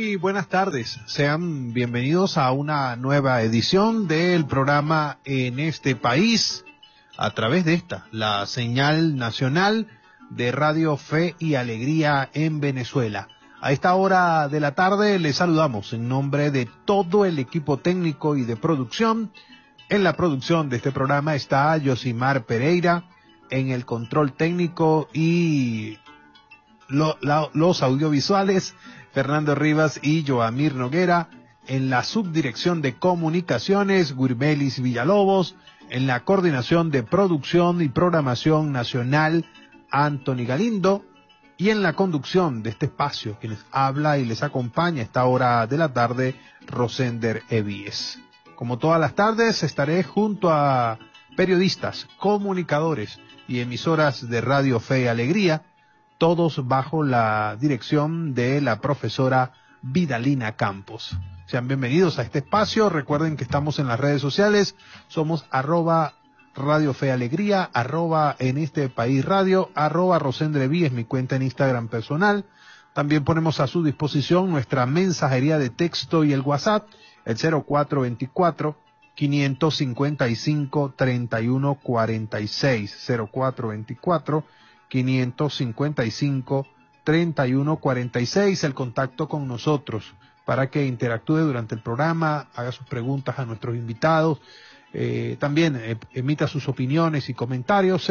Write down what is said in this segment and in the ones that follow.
Muy buenas tardes, sean bienvenidos a una nueva edición del programa En este País, a través de la señal nacional de Radio Fe y Alegría en Venezuela. A esta hora de la tarde les saludamos en nombre de todo el equipo técnico y de producción. En la producción de este programa está Yosimar Pereira, en el control técnico y los audiovisuales, Fernando Rivas y Joamir Noguera. En la subdirección de comunicaciones, Gurbelis Villalobos. En la coordinación de producción y programación nacional, Anthony Galindo. Y en la conducción de este espacio, quienes habla y les acompaña a esta hora de la tarde, Rosender Evíes. Como todas las tardes, estaré junto a periodistas, comunicadores y emisoras de Radio Fe y Alegría, todos bajo la dirección de la profesora Vidalina Campos. Sean bienvenidos a este espacio. Recuerden que estamos en las redes sociales. Somos @Radio Fe Alegría, @En este País Radio, @Rosendre Evíes, mi cuenta en Instagram personal. También ponemos a su disposición nuestra mensajería de texto y el WhatsApp, el 0424-555-3146, 0424-555-3146, el contacto con nosotros para que interactúe durante el programa, haga sus preguntas a nuestros invitados, también emita sus opiniones y comentarios,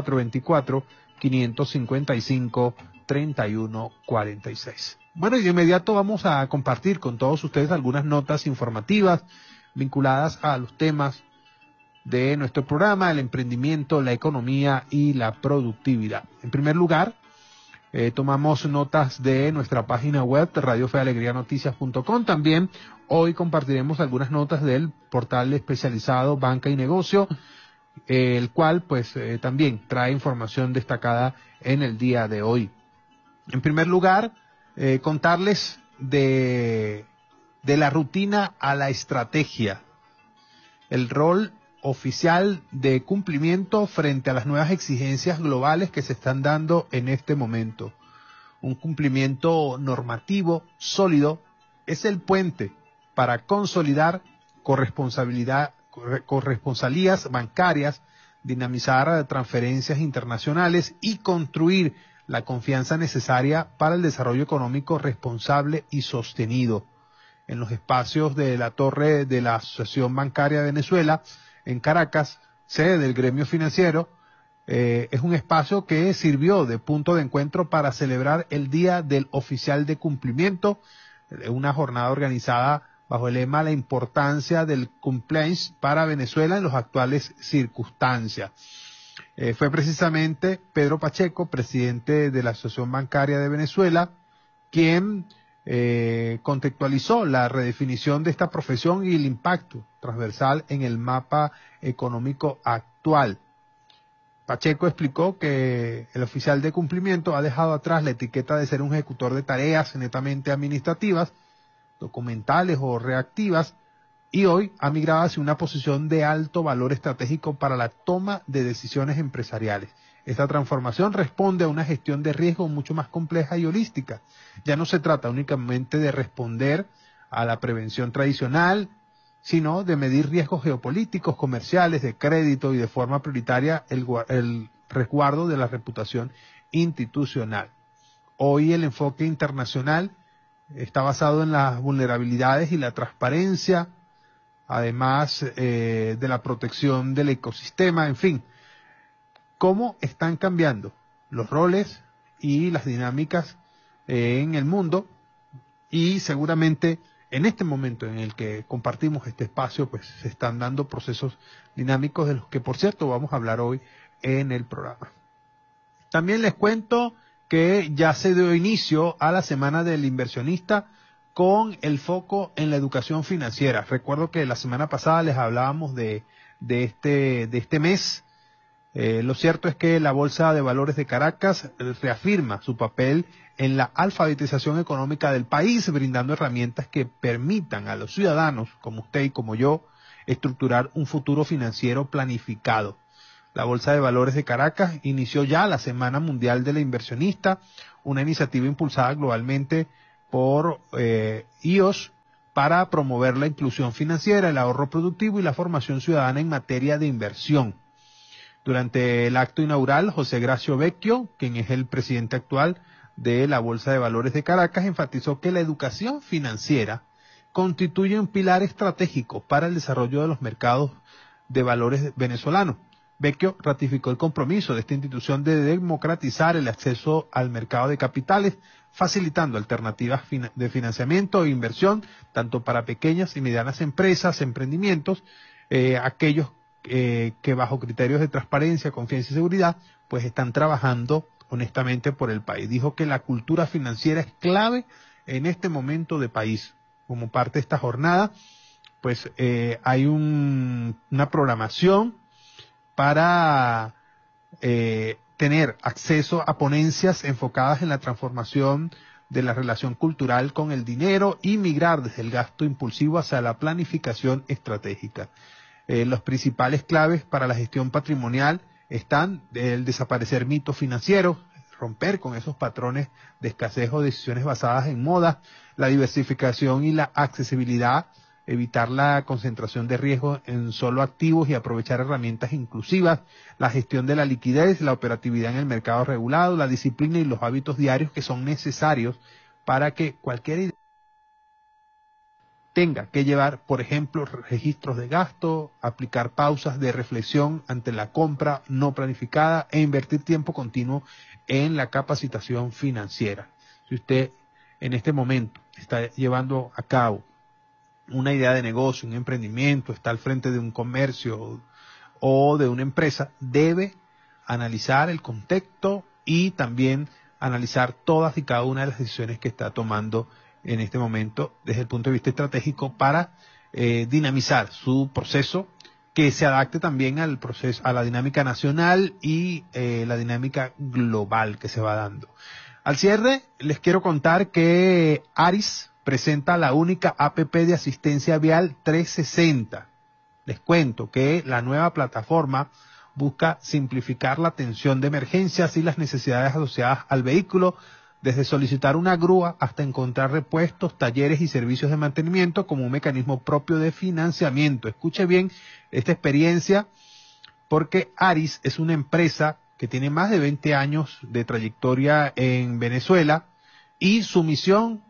0424-555-3146. Bueno, y de inmediato vamos a compartir con todos ustedes algunas notas informativas vinculadas a los temas de nuestro programa, el emprendimiento, la economía y la productividad. En primer lugar, tomamos notas de nuestra página web, radiofealegrianoticias.com. También hoy compartiremos algunas notas del portal especializado Banca y Negocio, el cual también trae información destacada en el día de hoy. En primer lugar, contarles de la rutina a la estrategia, el rol oficial de cumplimiento frente a las nuevas exigencias globales que se están dando en este momento. Un cumplimiento normativo sólido es el puente para consolidar corresponsalías bancarias, dinamizar transferencias internacionales y construir la confianza necesaria para el desarrollo económico responsable y sostenido. En los espacios de la torre de la Asociación Bancaria de Venezuela, en Caracas, sede del gremio financiero, es un espacio que sirvió de punto de encuentro para celebrar el Día del Oficial de Cumplimiento, una jornada organizada bajo el lema La importancia del compliance para Venezuela en las actuales circunstancias. Fue precisamente Pedro Pacheco, presidente de la Asociación Bancaria de Venezuela, quien contextualizó la redefinición de esta profesión y el impacto transversal en el mapa económico actual. Pacheco explicó que el oficial de cumplimiento ha dejado atrás la etiqueta de ser un ejecutor de tareas netamente administrativas, documentales o reactivas, y hoy ha migrado hacia una posición de alto valor estratégico para la toma de decisiones empresariales. Esta transformación responde a una gestión de riesgo mucho más compleja y holística. Ya no se trata únicamente de responder a la prevención tradicional, sino de medir riesgos geopolíticos, comerciales, de crédito y de forma prioritaria el resguardo de la reputación institucional. Hoy el enfoque internacional está basado en las vulnerabilidades y la transparencia, además de la protección del ecosistema, en fin. Cómo están cambiando los roles y las dinámicas en el mundo, y seguramente en este momento en el que compartimos este espacio, se están dando procesos dinámicos de los que, por cierto, vamos a hablar hoy en el programa. También les cuento que ya se dio inicio a la Semana del Inversionista con el foco en la educación financiera. Recuerdo que la semana pasada les hablábamos de este mes. Lo cierto es que la Bolsa de Valores de Caracas reafirma su papel en la alfabetización económica del país, brindando herramientas que permitan a los ciudadanos, como usted y como yo, estructurar un futuro financiero planificado. La Bolsa de Valores de Caracas inició ya la Semana Mundial de la Inversionista, una iniciativa impulsada globalmente por IOS para promover la inclusión financiera, el ahorro productivo y la formación ciudadana en materia de inversión. Durante el acto inaugural, José Gracio Vecchio, quien es el presidente actual de la Bolsa de Valores de Caracas, enfatizó que la educación financiera constituye un pilar estratégico para el desarrollo de los mercados de valores venezolanos. Vecchio ratificó el compromiso de esta institución de democratizar el acceso al mercado de capitales, facilitando alternativas de financiamiento e inversión, tanto para pequeñas y medianas empresas, emprendimientos, aquellos que bajo criterios de transparencia, confianza y seguridad, pues están trabajando honestamente por el país. Dijo que la cultura financiera es clave en este momento de país. Como parte de esta jornada, pues hay una programación para tener acceso a ponencias enfocadas en la transformación de la relación cultural con el dinero y migrar desde el gasto impulsivo hacia la planificación estratégica. Los principales claves para la gestión patrimonial están el desaparecer mitos financieros, romper con esos patrones de escasez o decisiones basadas en moda, la diversificación y la accesibilidad, evitar la concentración de riesgos en solo activos y aprovechar herramientas inclusivas, la gestión de la liquidez, la operatividad en el mercado regulado, la disciplina y los hábitos diarios que son necesarios para que cualquier idea tenga que llevar, por ejemplo, registros de gasto, aplicar pausas de reflexión ante la compra no planificada e invertir tiempo continuo en la capacitación financiera. Si usted en este momento está llevando a cabo una idea de negocio, un emprendimiento, está al frente de un comercio o de una empresa, debe analizar el contexto y también analizar todas y cada una de las decisiones que está tomando en este momento desde el punto de vista estratégico para dinamizar su proceso, que se adapte también al proceso, a la dinámica nacional y la dinámica global que se va dando. Al cierre, les quiero contar que Aris presenta la única APP de asistencia vial 360. Les cuento que la nueva plataforma busca simplificar la atención de emergencias y las necesidades asociadas al vehículo, desde solicitar una grúa hasta encontrar repuestos, talleres y servicios de mantenimiento como un mecanismo propio de financiamiento. Escuche bien esta experiencia, porque Aris es una empresa que tiene más de 20 años de trayectoria en Venezuela y su misión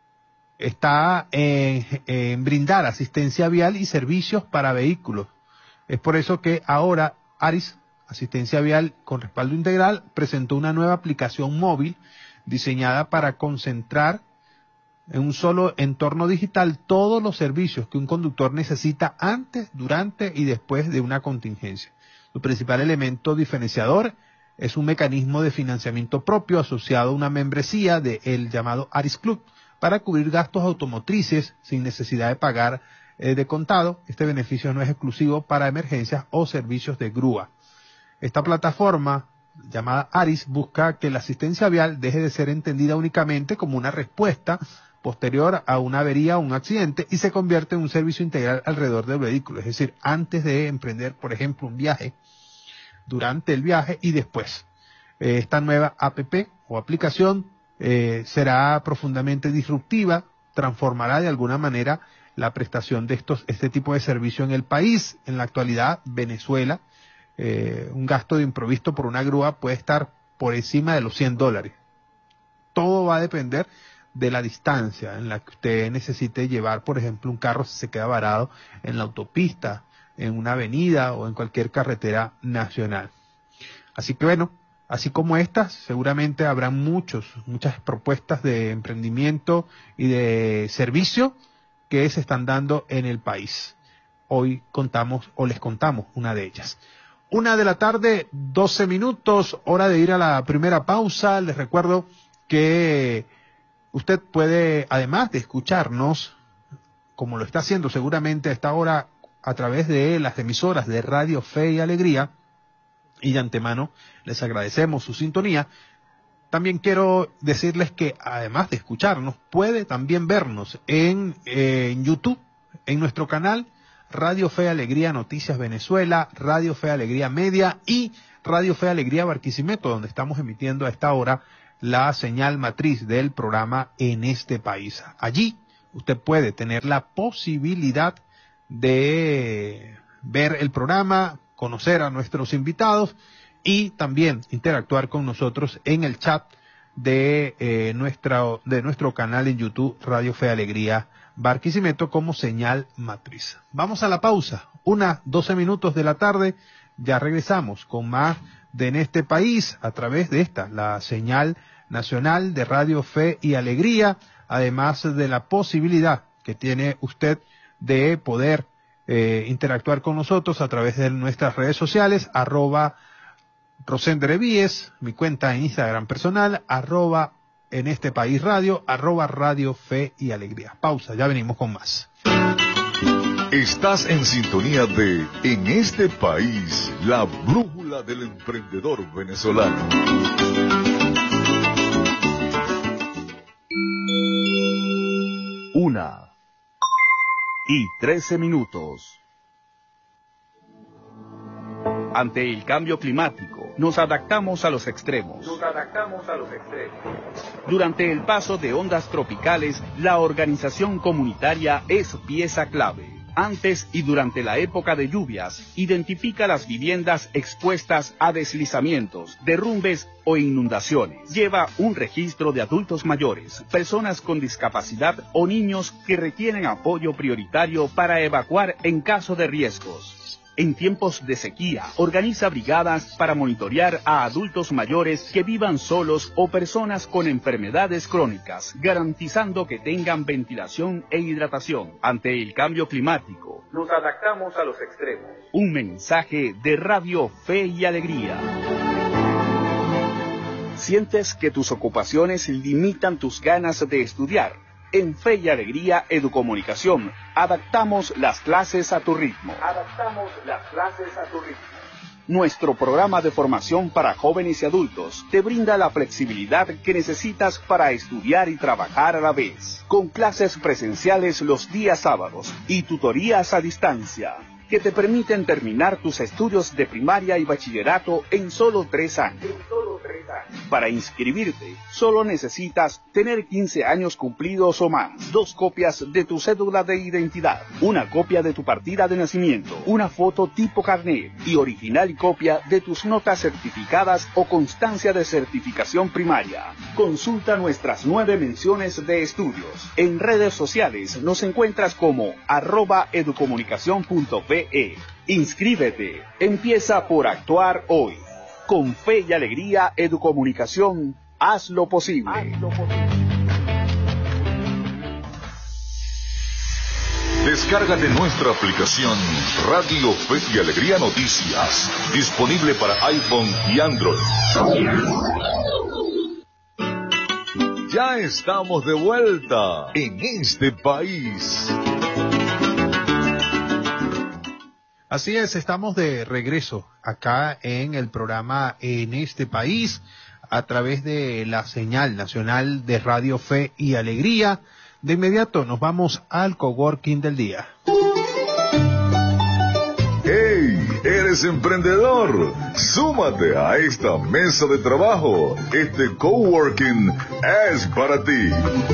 está en brindar asistencia vial y servicios para vehículos. Es por eso que ahora Aris, Asistencia Vial con Respaldo Integral, presentó una nueva aplicación móvil diseñada para concentrar en un solo entorno digital todos los servicios que un conductor necesita antes, durante y después de una contingencia. Su principal elemento diferenciador es un mecanismo de financiamiento propio asociado a una membresía del llamado Aris Club para cubrir gastos automotrices sin necesidad de pagar de contado. Este beneficio no es exclusivo para emergencias o servicios de grúa. Esta plataforma llamada Aris busca que la asistencia vial deje de ser entendida únicamente como una respuesta posterior a una avería o un accidente y se convierte en un servicio integral alrededor del vehículo, es decir, antes de emprender, por ejemplo, un viaje, durante el viaje y después. Esta nueva APP o aplicación será profundamente disruptiva, transformará de alguna manera la prestación de este tipo de servicio en el país. En la actualidad, Venezuela, un gasto de imprevisto por una grúa puede estar por encima de los $100. Todo va a depender de la distancia en la que usted necesite llevar, por ejemplo, un carro si se queda varado en la autopista, en una avenida o en cualquier carretera nacional. Así que bueno, así como estas, seguramente habrá muchas propuestas de emprendimiento y de servicio que se están dando en el país. Hoy les contamos una de ellas. 1:00 PM, 12 minutos, hora de ir a la primera pausa. Les recuerdo que usted puede, además de escucharnos, como lo está haciendo seguramente a esta hora, a través de las emisoras de Radio Fe y Alegría, y de antemano les agradecemos su sintonía. También quiero decirles que además de escucharnos, puede también vernos en YouTube, en nuestro canal Radio Fe Alegría Noticias Venezuela, Radio Fe Alegría Media y Radio Fe Alegría Barquisimeto, donde estamos emitiendo a esta hora la señal matriz del programa En este País. Allí usted puede tener la posibilidad de ver el programa, conocer a nuestros invitados y también interactuar con nosotros en el chat de nuestro canal en YouTube Radio Fe y Alegría Barquisimeto como señal matriz. Vamos a la pausa, 12 minutos de la tarde, ya regresamos con más de En este País a través de la señal nacional de Radio Fe y Alegría, además de la posibilidad que tiene usted de poder interactuar con nosotros a través de nuestras redes sociales, @Rosender mi cuenta en Instagram personal, @En este País Radio, @Radio Fe y Alegría. Pausa, ya venimos con más. Estás en sintonía de En este País, la brújula del emprendedor venezolano. 1:13. Ante el cambio climático, nos adaptamos a los extremos. Durante el paso de ondas tropicales, la organización comunitaria es pieza clave. Antes y durante la época de lluvias, identifica las viviendas expuestas a deslizamientos, derrumbes o inundaciones. Lleva un registro de adultos mayores, personas con discapacidad o niños que requieren apoyo prioritario para evacuar en caso de riesgos. En tiempos de sequía, organiza brigadas para monitorear a adultos mayores que vivan solos o personas con enfermedades crónicas, garantizando que tengan ventilación e hidratación. Ante el cambio climático, nos adaptamos a los extremos. Un mensaje de Radio Fe y Alegría. ¿Sientes que tus ocupaciones limitan tus ganas de estudiar? En Fe y Alegría Educomunicación, adaptamos las clases a tu ritmo. Nuestro programa de formación para jóvenes y adultos te brinda la flexibilidad que necesitas para estudiar y trabajar a la vez. Con clases presenciales los días sábados y tutorías a distancia, que te permiten terminar tus estudios de primaria y bachillerato en solo 3 años. Para inscribirte, solo necesitas tener 15 años cumplidos o más, 2 copias de tu cédula de identidad, una copia de tu partida de nacimiento, una foto tipo carnet y original copia de tus notas certificadas o constancia de certificación primaria. Consulta nuestras 9 menciones de estudios. En redes sociales nos encuentras como @educomunicacion.pe. Inscríbete. Empieza por actuar hoy. Con Fe y Alegría Educomunicación, haz lo posible. Descárgate nuestra aplicación Radio Fe y Alegría Noticias, disponible para iPhone y Android. Ya estamos de vuelta en este país. Así es, estamos de regreso acá en el programa En este País a través de la señal nacional de Radio Fe y Alegría. De inmediato nos vamos al coworking del día. ¡Hey! ¿Eres emprendedor? Súmate a esta mesa de trabajo. Este coworking es para ti.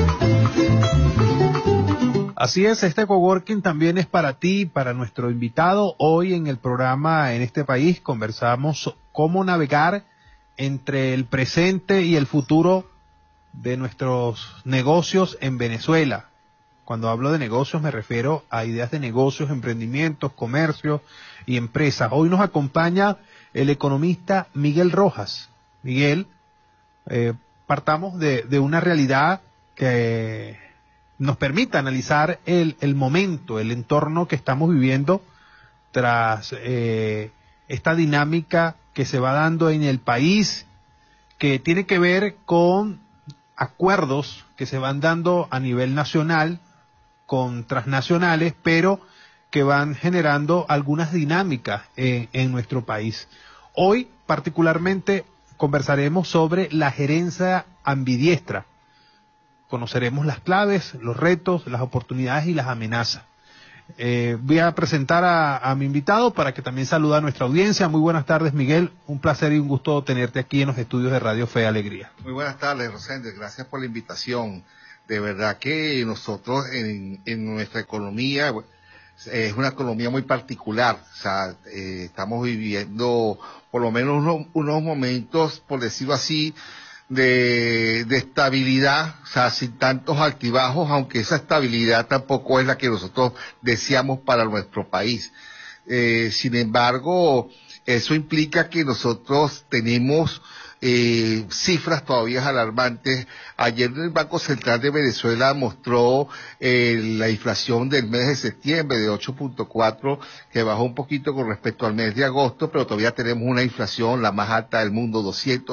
Así es, este coworking también es para ti, para nuestro invitado. Hoy en el programa En este País conversamos cómo navegar entre el presente y el futuro de nuestros negocios en Venezuela. Cuando hablo de negocios me refiero a ideas de negocios, emprendimientos, comercios y empresas. Hoy nos acompaña el economista Miguel Rojas. Miguel, partamos de una realidad que nos permita analizar el momento, el entorno que estamos viviendo tras esta dinámica que se va dando en el país, que tiene que ver con acuerdos que se van dando a nivel nacional con transnacionales, pero que van generando algunas dinámicas en nuestro país. Hoy particularmente conversaremos sobre la gerencia ambidiestra. Conoceremos las claves, los retos, las oportunidades y las amenazas. Voy a presentar a mi invitado para que también saluda a nuestra audiencia. Muy buenas tardes, Miguel. Un placer y un gusto tenerte aquí en los estudios de Radio Fe y Alegría. Muy buenas tardes, Rosende. Gracias por la invitación. De verdad que nosotros en nuestra economía es una economía muy particular. O sea, estamos viviendo por lo menos unos momentos, por decirlo así, de estabilidad, o sea, sin tantos altibajos, aunque esa estabilidad tampoco es la que nosotros deseamos para nuestro país. Sin embargo, eso implica que nosotros tenemos cifras todavía alarmantes. Ayer el Banco Central de Venezuela mostró la inflación del mes de septiembre de 8.4, que bajó un poquito con respecto al mes de agosto, pero todavía tenemos una inflación la más alta del mundo,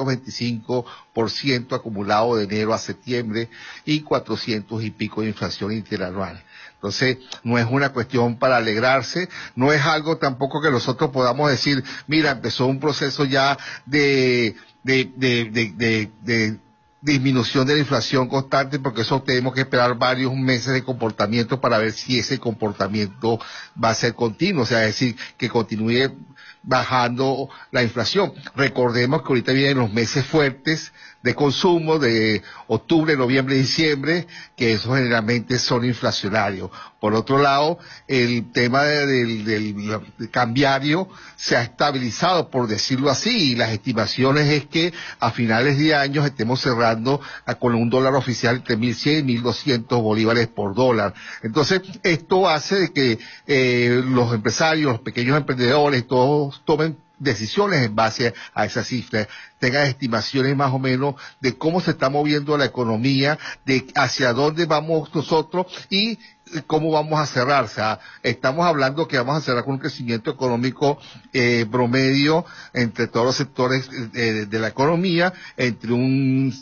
225% acumulado de enero a septiembre y 400 y pico de inflación interanual. Entonces, no es una cuestión para alegrarse, no es algo tampoco que nosotros podamos decir, mira, empezó un proceso ya de disminución de la inflación constante, porque eso tenemos que esperar varios meses de comportamiento para ver si ese comportamiento va a ser continuo, o sea, es decir, que continúe bajando la inflación. Recordemos que ahorita vienen los meses fuertes de consumo de octubre, noviembre, diciembre, que esos generalmente son inflacionarios. Por otro lado, el tema del cambiario se ha estabilizado, por decirlo así, y las estimaciones es que a finales de año estemos cerrando con un dólar oficial entre 1.100 y 1.200 bolívares por dólar. Entonces, esto hace de que los empresarios, los pequeños emprendedores, todos tomen decisiones en base a esas cifras, tengan estimaciones más o menos de cómo se está moviendo la economía, de hacia dónde vamos nosotros y cómo vamos a cerrar. O sea, estamos hablando que vamos a cerrar con un crecimiento económico promedio entre todos los sectores de la economía, entre un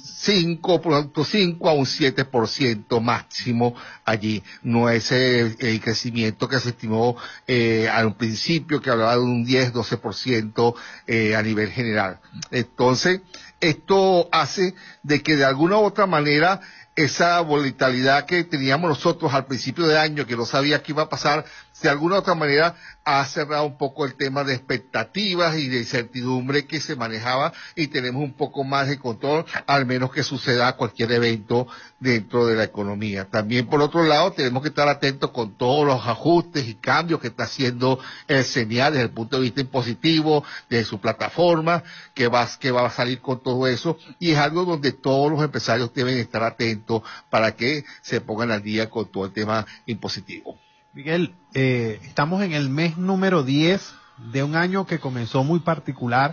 5.5 a un 7% máximo allí. No es el crecimiento que se estimó al principio, que hablaba de un 10-12% a nivel general. Entonces, esto hace de que de alguna u otra manera esa volatilidad que teníamos nosotros al principio de año, que no sabía qué iba a pasar, de alguna u otra manera ha cerrado un poco el tema de expectativas y de incertidumbre que se manejaba, y tenemos un poco más de control, al menos que suceda cualquier evento dentro de la economía. También, por otro lado, tenemos que estar atentos con todos los ajustes y cambios que está haciendo el CENIAL desde el punto de vista impositivo, de su plataforma, que va a salir con todo eso, y es algo donde todos los empresarios deben estar atentos para que se pongan al día con todo el tema impositivo. Miguel, estamos en el mes número 10 de un año que comenzó muy particular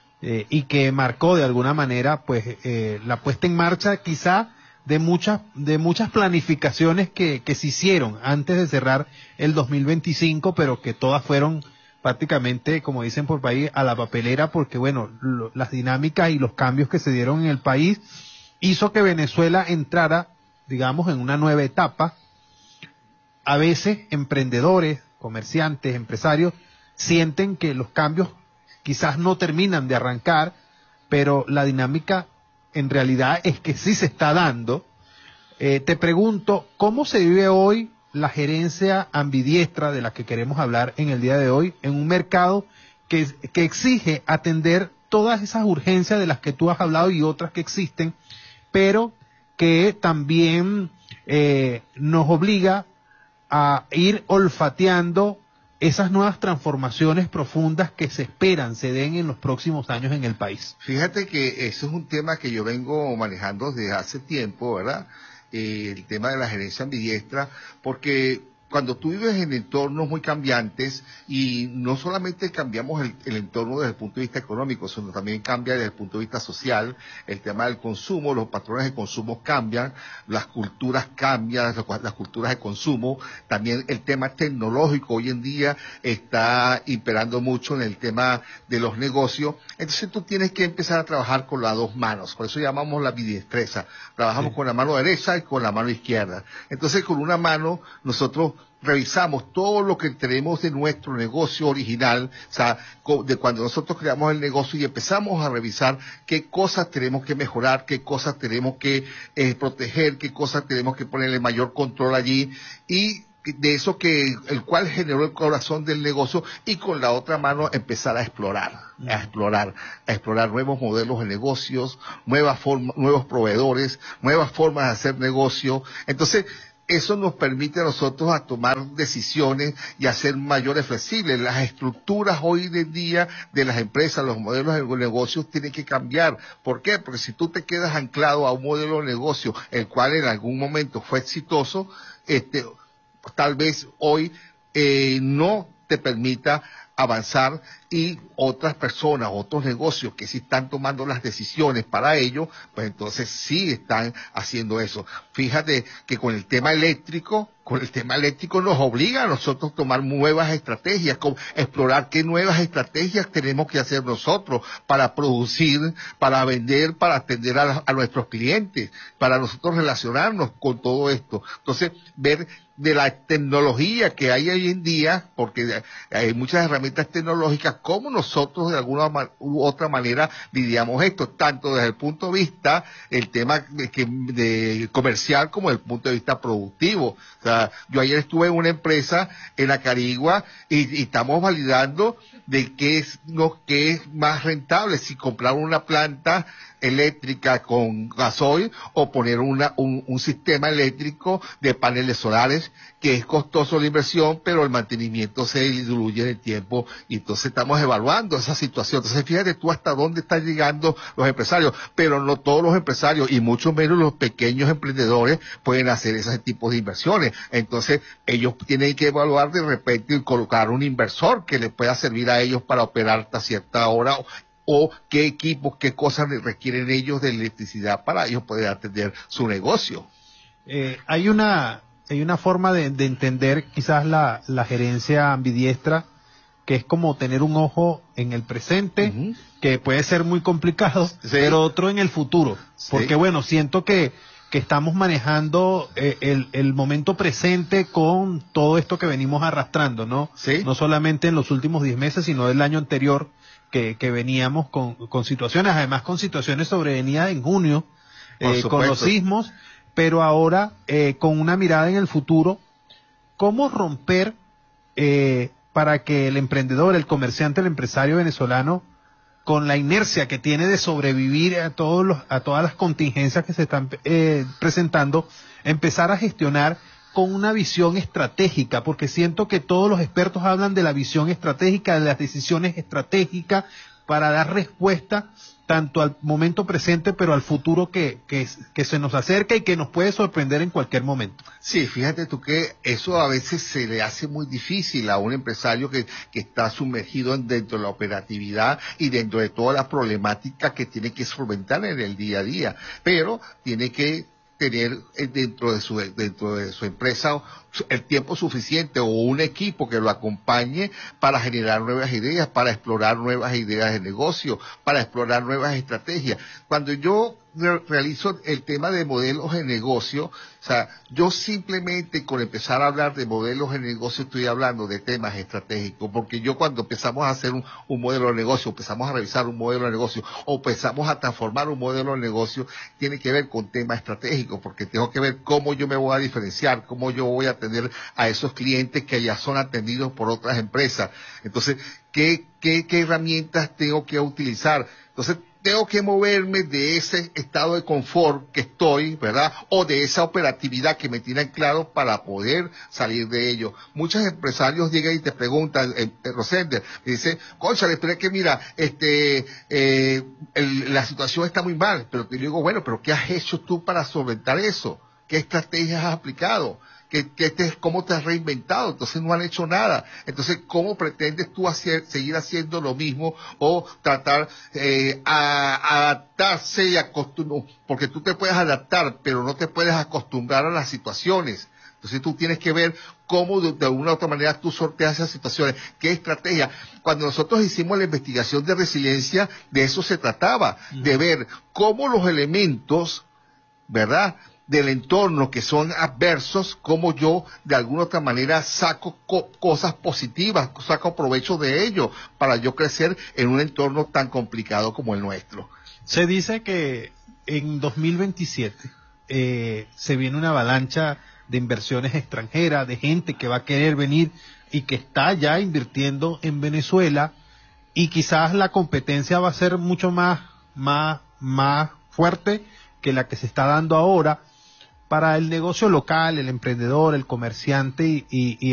y que marcó de alguna manera pues la puesta en marcha quizá de muchas planificaciones que se hicieron antes de cerrar el 2025, pero que todas fueron prácticamente, como dicen por país, a la papelera, porque bueno, las dinámicas y los cambios que se dieron en el país hizo que Venezuela entrara, digamos, en una nueva etapa. A veces emprendedores, comerciantes, empresarios sienten que los cambios quizás no terminan de arrancar, pero la dinámica en realidad es que sí se está dando. Te pregunto, ¿cómo se vive hoy la gerencia ambidiestra de la que queremos hablar en el día de hoy en un mercado que exige atender todas esas urgencias de las que tú has hablado y otras que existen, pero que también nos obliga a ir olfateando esas nuevas transformaciones profundas que se esperan se den en los próximos años en el país? Fíjate que eso es un tema que yo vengo manejando desde hace tiempo, ¿verdad? El tema de la gerencia ambidiestra, porque cuando tú vives en entornos muy cambiantes, y no solamente cambiamos el entorno desde el punto de vista económico, sino también cambia desde el punto de vista social, el tema del consumo, los patrones de consumo cambian, las culturas cambian, las culturas de consumo, también el tema tecnológico hoy en día está imperando mucho en el tema de los negocios. Entonces tú tienes que empezar a trabajar con las dos manos, por eso llamamos la ambidiestreza, trabajamos con la mano derecha y con la mano izquierda. Entonces con una mano nosotros revisamos todo lo que tenemos de nuestro negocio original, o sea, de cuando nosotros creamos el negocio, y empezamos a revisar qué cosas tenemos que mejorar, qué cosas tenemos que proteger, qué cosas tenemos que ponerle mayor control allí, y de eso que el cual generó el corazón del negocio, y con la otra mano empezar a explorar nuevos modelos de negocios, nuevos proveedores, nuevas formas de hacer negocio. Entonces, eso nos permite a nosotros a tomar decisiones y a ser mayores flexibles. Las estructuras hoy en día de las empresas, los modelos de negocios tienen que cambiar. ¿Por qué? Porque si tú te quedas anclado a un modelo de negocio, el cual en algún momento fue exitoso, tal vez hoy no te permita avanzar, y otras personas, otros negocios que sí están tomando las decisiones para ello, pues entonces sí están haciendo eso. Fíjate que con el tema eléctrico nos obliga a nosotros a tomar nuevas estrategias, como explorar qué nuevas estrategias tenemos que hacer nosotros para producir, para vender, para atender a nuestros clientes, para nosotros relacionarnos con todo esto. Entonces, ver de la tecnología que hay hoy en día, porque hay muchas herramientas tecnológicas, cómo nosotros de alguna u otra manera lidiamos esto, tanto desde el punto de vista, el tema de comercial, como desde el punto de vista productivo. O sea, yo ayer estuve en una empresa en Acarigua y estamos validando de qué es más rentable, si comprar una planta eléctrica con gasoil o poner un sistema eléctrico de paneles solares, que es costoso la inversión, pero el mantenimiento se diluye en el tiempo, y entonces estamos evaluando esa situación. Entonces fíjate tú hasta dónde están llegando los empresarios, pero no todos los empresarios, y mucho menos los pequeños emprendedores, pueden hacer ese tipo de inversiones. Entonces ellos tienen que evaluar de repente y colocar un inversor que les pueda servir a ellos para operar hasta cierta hora, o qué equipos, qué cosas requieren ellos de electricidad para ellos poder atender su negocio. Hay una forma de entender quizás la gerencia ambidiestra, que es como tener un ojo en el presente, uh-huh, que puede ser muy complicado, sí, pero otro en el futuro. Sí. Porque bueno, siento que estamos manejando el momento presente con todo esto que venimos arrastrando, ¿no? Sí. No solamente en los últimos 10 meses, sino del año anterior, que veníamos con situaciones, además con situaciones sobrevenidas en junio, con los sismos, pero ahora con una mirada en el futuro. ¿Cómo romper para que el emprendedor, el comerciante, el empresario venezolano, con la inercia que tiene de sobrevivir a todas las contingencias que se están presentando, empezar a gestionar con una visión estratégica? Porque siento que todos los expertos hablan de la visión estratégica, de las decisiones estratégicas, para dar respuesta tanto al momento presente, pero al futuro que se nos acerca y que nos puede sorprender en cualquier momento. Sí, fíjate tú que eso a veces se le hace muy difícil a un empresario que está sumergido dentro de la operatividad y dentro de toda la problemática que tiene que solventar en el día a día, pero tiene que tener dentro de su empresa el tiempo suficiente, o un equipo que lo acompañe para generar nuevas ideas, para explorar nuevas ideas de negocio, para explorar nuevas estrategias. Cuando yo realizo el tema de modelos de negocio, o sea, yo simplemente con empezar a hablar de modelos de negocio estoy hablando de temas estratégicos, porque yo cuando empezamos a hacer un modelo de negocio, empezamos a revisar un modelo de negocio, o empezamos a transformar un modelo de negocio, tiene que ver con temas estratégicos, porque tengo que ver cómo yo me voy a diferenciar, cómo yo voy a atender a esos clientes que ya son atendidos por otras empresas. Entonces, ¿qué herramientas tengo que utilizar? Entonces, tengo que moverme de ese estado de confort que estoy, ¿verdad? O de esa operatividad que me tienen claro para poder salir de ello. Muchos empresarios llegan y te preguntan, Rosender, me dice, cónchale, pero es que mira, la situación está muy mal, pero te digo, bueno, pero ¿qué has hecho tú para solventar eso? ¿Qué estrategias has aplicado? ¿Cómo te has reinventado? Entonces no han hecho nada. Entonces, ¿cómo pretendes tú seguir haciendo lo mismo, o tratar a adaptarse y acostumbrar? Porque tú te puedes adaptar, pero no te puedes acostumbrar a las situaciones. Entonces tú tienes que ver cómo de una u otra manera tú sorteas esas situaciones. ¿Qué estrategia? Cuando nosotros hicimos la investigación de resiliencia, de eso se trataba, de ver cómo los elementos, ¿verdad?, del entorno que son adversos, como yo de alguna otra manera saco cosas positivas, saco provecho de ello para yo crecer en un entorno tan complicado como el nuestro. Se dice que en 2027 se viene una avalancha de inversiones extranjeras, de gente que va a querer venir y que está ya invirtiendo en Venezuela, y quizás la competencia va a ser mucho más fuerte que la que se está dando ahora para el negocio local, el emprendedor, el comerciante y